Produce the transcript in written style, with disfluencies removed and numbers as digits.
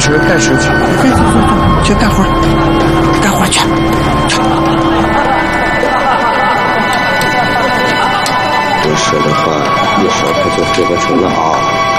实太实际了。走，去干活去。 不说的话，一会儿可就回不去了啊。